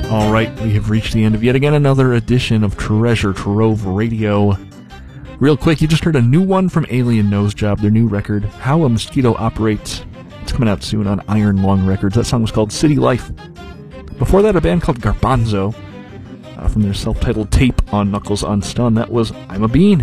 All right, we have reached the end of yet again another edition of Treasure Trove Radio. Real quick, you just heard a new one from Alien Nosejob, their new record, How a Mosquito Operates. It's coming out soon on Iron Lung Records. That song was called City Life. Before that, a band called Garbanzo, from their self-titled tape on Knuckles Unstun. That was I'm a Bean.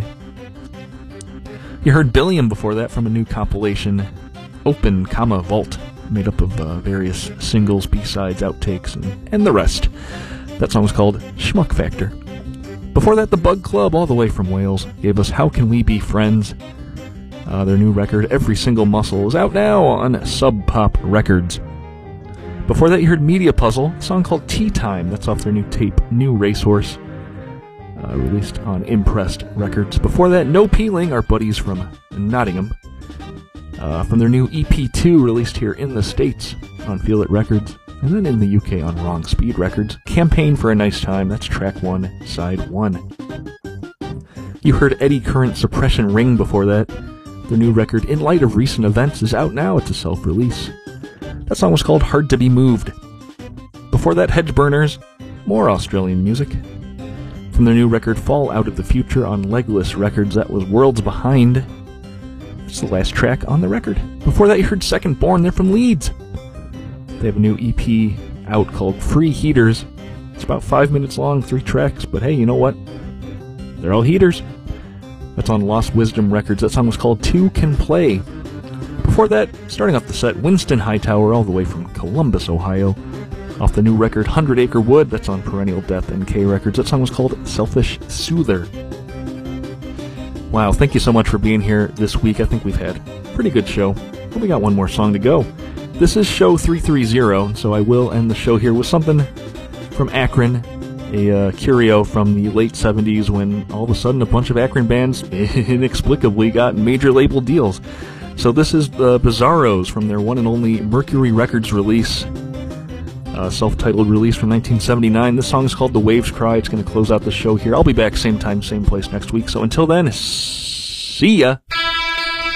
You heard Billiam before that from a new compilation, Open, Vault, made up of various singles, B-sides, outtakes, and the rest. That song was called Schmuck Factor. Before that, the Bug Club, all the way from Wales, gave us How Can We Be Friends? Their new record, Every Single Muscle, is out now on Sub Pop Records. Before that, you heard Media Puzzle, a song called Tea Time. That's off their new tape, New Racehorse, released on Impressed Records. Before that, No Peeling, our buddies from Nottingham, from their new EP2, released here in the States on Feel It Records, and then in the UK on Wrong Speed Records. Campaign for a Nice Time, that's track 1, side 1. You heard Eddie Current Suppression Ring before that. Their new record, In Light of Recent Events, is out now. It's a self-release. That song was called Hard to Be Moved. Before that, Hedgeburners, more Australian music. From their new record, Fall Out of the Future on Legless Records, that was Worlds Behind. It's the last track on the record. Before that, you heard Second Born, they're from Leeds. They have a new EP out called Free Heaters. It's about 5 minutes long, 3 tracks, but hey, you know what? They're all heaters. That's on Lost Wisdom Records. That song was called Two Can Play. Before that, starting off the set, Winston Hightower, all the way from Columbus, Ohio. Off the new record, 100 Acre Wood, that's on Perennial Death NK Records. That song was called Selfish Soother. Wow, thank you so much for being here this week. I think we've had a pretty good show. But we got one more song to go. This is show 330, so I will end the show here with something from Akron, a curio from the late 70s when all of a sudden a bunch of Akron bands inexplicably got major label deals. So this is the Bizarros from their one and only Mercury Records release, self-titled release from 1979. This song is called The Waves Cry. It's going to close out the show here. I'll be back same time, same place next week. So until then, see ya!